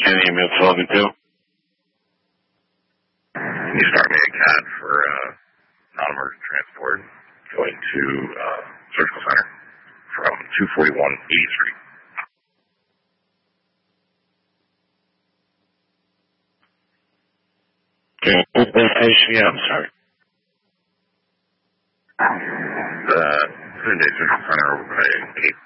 Can you email Sullivan too? Can you start me a CAD for non-emergent transport going to Surgical Center from 241 80th Street? Okay, I'm sorry. The 7-day Surgical Center over by 8th